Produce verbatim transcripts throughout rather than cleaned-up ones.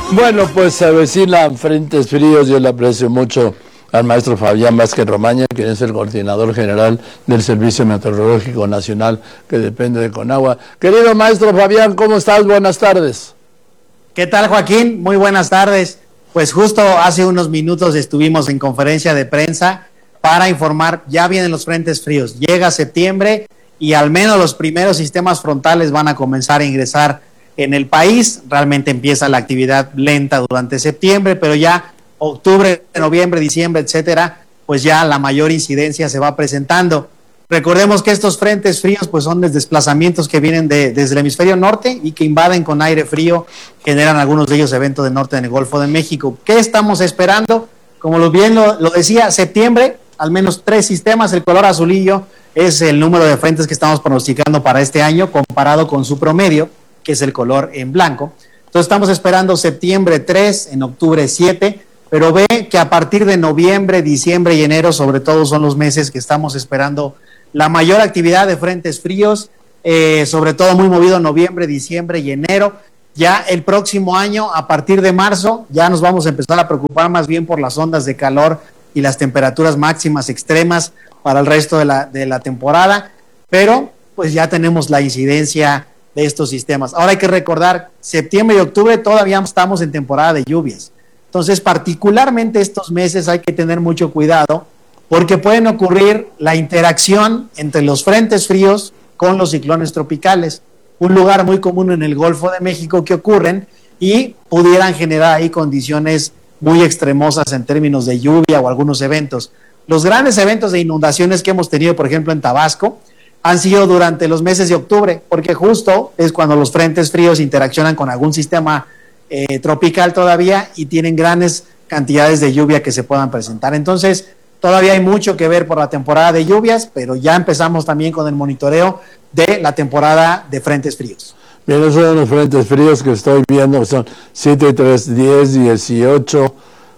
Bueno, pues se avecinan frentes fríos. Yo le aprecio mucho al maestro Fabián Vázquez Romaña, quien es el coordinador general del Servicio Meteorológico Nacional, que depende de Conagua. Querido maestro Fabián, ¿cómo estás? Buenas tardes. ¿Qué tal, Joaquín? Muy buenas tardes. Pues justo hace unos minutos estuvimos en conferencia de prensa para informar, ya vienen los frentes fríos, llega septiembre y al menos los primeros sistemas frontales van a comenzar a ingresar en el país. Realmente empieza la actividad lenta durante septiembre, pero ya octubre, noviembre, diciembre, etcétera, pues ya la mayor incidencia se va presentando. Recordemos que estos frentes fríos pues son desplazamientos que vienen de, desde el hemisferio norte y que invaden con aire frío, generan algunos de ellos eventos de norte en el Golfo de México. ¿Qué estamos esperando? Como lo bien lo, lo decía, septiembre, al menos tres sistemas. El color azulillo es el número de frentes que estamos pronosticando para este año comparado con su promedio, que es el color en blanco. Entonces estamos esperando septiembre tres, en octubre siete, pero ve que a partir de noviembre, diciembre y enero, sobre todo son los meses que estamos esperando la mayor actividad de frentes fríos, eh, sobre todo muy movido noviembre, diciembre y enero. Ya el próximo año, a partir de marzo, ya nos vamos a empezar a preocupar más bien por las ondas de calor y las temperaturas máximas extremas para el resto de la, de la temporada, pero pues ya tenemos la incidencia de estos sistemas. Ahora hay que recordar, septiembre y octubre todavía estamos en temporada de lluvias. Entonces, particularmente estos meses hay que tener mucho cuidado porque pueden ocurrir la interacción entre los frentes fríos con los ciclones tropicales, un lugar muy común en el Golfo de México que ocurren y pudieran generar ahí condiciones muy extremosas en términos de lluvia o algunos eventos. Los grandes eventos de inundaciones que hemos tenido, por ejemplo, en Tabasco, han sido durante los meses de octubre, porque justo es cuando los frentes fríos interaccionan con algún sistema eh, tropical todavía y tienen grandes cantidades de lluvia que se puedan presentar. Entonces, todavía hay mucho que ver por la temporada de lluvias, pero ya empezamos también con el monitoreo de la temporada de frentes fríos. Bien, esos son los frentes fríos que estoy viendo, que son siete, tres, diez, dieciocho,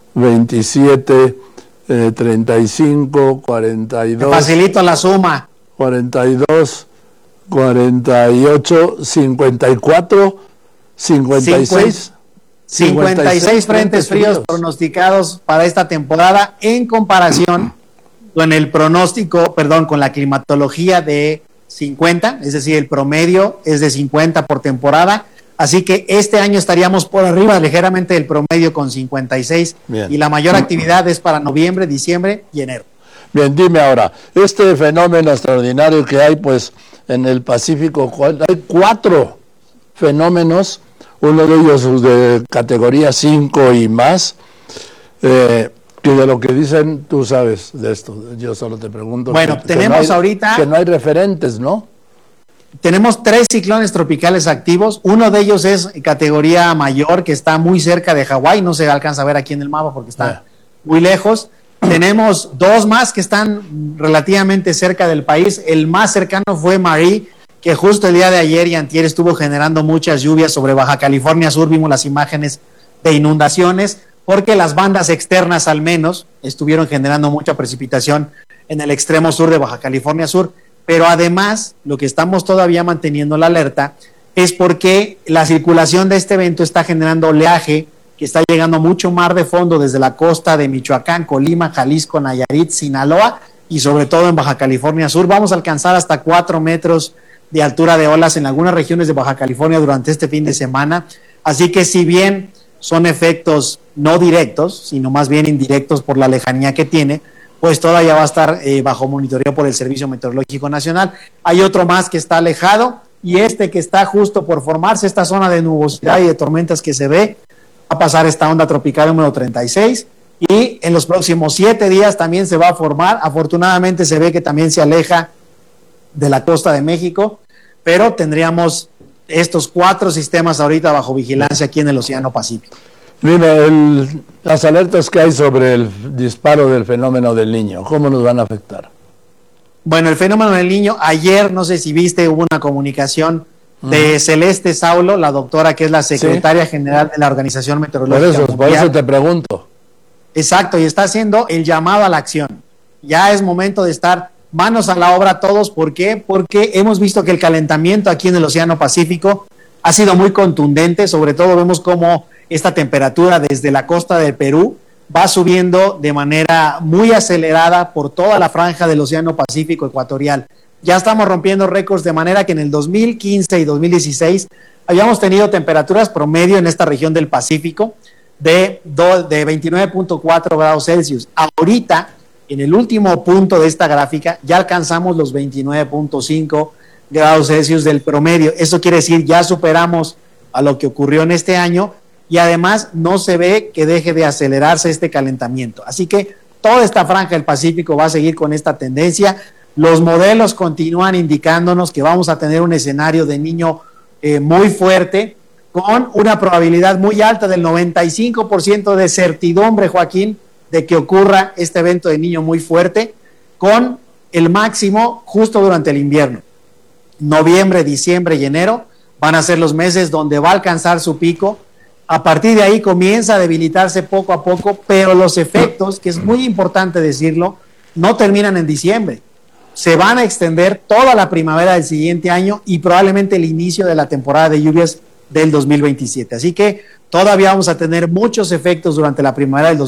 veintisiete, eh, treinta y cinco, cuarenta y dos. Te facilito la suma. cuarenta y dos, cuarenta y ocho, cincuenta y cuatro, cincuenta y seis. cincuenta y seis frentes fríos pronosticados para esta temporada en comparación con el pronóstico, perdón, con la climatología de cincuenta, es decir, el promedio es de cincuenta por temporada, así que este año estaríamos por arriba ligeramente del promedio con cincuenta y seis. Bien. Y la mayor actividad es para noviembre, diciembre y enero. Bien, dime ahora, este fenómeno extraordinario que hay pues en el Pacífico, hay cuatro fenómenos, uno de ellos de categoría cinco y más, eh, que de lo que dicen tú sabes de esto, yo solo te pregunto. Bueno, que, tenemos que no hay, ahorita... Que no hay referentes, ¿no? Tenemos tres ciclones tropicales activos, uno de ellos es categoría mayor, que está muy cerca de Hawái, no se alcanza a ver aquí en el mapa porque está ah. muy lejos. Tenemos dos más que están relativamente cerca del país. El más cercano fue Marie, que justo el día de ayer y antier estuvo generando muchas lluvias sobre Baja California Sur. Vimos las imágenes de inundaciones porque las bandas externas al menos estuvieron generando mucha precipitación en el extremo sur de Baja California Sur. Pero además, lo que estamos todavía manteniendo la alerta es porque la circulación de este evento está generando oleaje que está llegando mucho mar de fondo desde la costa de Michoacán, Colima, Jalisco, Nayarit, Sinaloa y sobre todo en Baja California Sur. Vamos a alcanzar hasta cuatro metros de altura de olas en algunas regiones de Baja California durante este fin de semana. Así que si bien son efectos no directos, sino más bien indirectos por la lejanía que tiene, pues todavía va a estar eh, bajo monitoreo por el Servicio Meteorológico Nacional. Hay otro más que está alejado y este que está justo por formarse, esta zona de nubosidad y de tormentas que se ve, va a pasar esta onda tropical número treinta y seis y en los próximos siete días también se va a formar. Afortunadamente se ve que también se aleja de la costa de México, pero tendríamos estos cuatro sistemas ahorita bajo vigilancia aquí en el Océano Pacífico. Mira, el, las alertas que hay sobre el disparo del fenómeno del Niño, ¿cómo nos van a afectar? Bueno, el fenómeno del Niño, ayer, no sé si viste, hubo una comunicación de Celeste Saulo, la doctora que es la secretaria ¿Sí? general de la Organización Meteorológica por eso, Mundial. Por eso te pregunto. Exacto, y está haciendo el llamado a la acción. Ya es momento de estar manos a la obra todos. ¿Por qué? Porque hemos visto que el calentamiento aquí en el Océano Pacífico ha sido muy contundente, sobre todo vemos cómo esta temperatura desde la costa del Perú va subiendo de manera muy acelerada por toda la franja del Océano Pacífico ecuatorial. Ya estamos rompiendo récords, de manera que en el dos mil quince y dos mil dieciséis habíamos tenido temperaturas promedio en esta región del Pacífico de, de veintinueve punto cuatro grados Celsius. Ahorita, en el último punto de esta gráfica, ya alcanzamos los veintinueve punto cinco grados Celsius del promedio. Eso quiere decir, ya superamos a lo que ocurrió en este año, y además no se ve que deje de acelerarse este calentamiento. Así que toda esta franja del Pacífico va a seguir con esta tendencia. Los modelos continúan indicándonos que vamos a tener un escenario de Niño eh, muy fuerte, con una probabilidad muy alta del noventa y cinco por ciento de certidumbre, Joaquín, de que ocurra este evento de Niño muy fuerte, con el máximo justo durante el invierno. Noviembre, diciembre y enero van a ser los meses donde va a alcanzar su pico. A partir de ahí comienza a debilitarse poco a poco, pero los efectos, que es muy importante decirlo, no terminan en diciembre. Se van a extender toda la primavera del siguiente año y probablemente el inicio de la temporada de lluvias del dos mil veintisiete. Así que todavía vamos a tener muchos efectos durante la primavera del dos mil veintisiete.